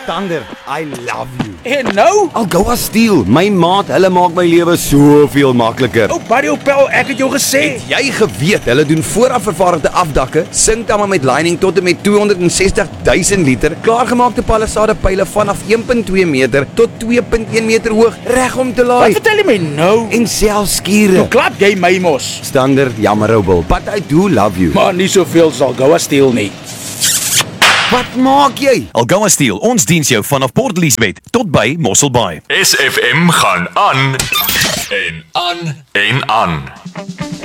Tander, I love you. En nou? Algoa Steel, my maat, hulle maak my lewe soveel makliker. O, Barry Opel, ek het jou gesê. Het jy geweet, hulle doen vooraf vervaardigde afdakke, sinkdamme met lining tot en met 260.000 liter, klaargemaakte palisade pyle vanaf 1.2 meter tot 2.1 meter hoog, reg om te laai. Wat vertel jy my nou? En selfs skure. Hoe klap jy my mos? Standard, jammer Robel, but I do love you. Maar nie soveel sal Algoa Steel nie. Wat maak jy? Algoa Steel, ons diens jou vanaf Port Elizabeth tot by Mossel Bay. SFM gaan aan en aan en aan.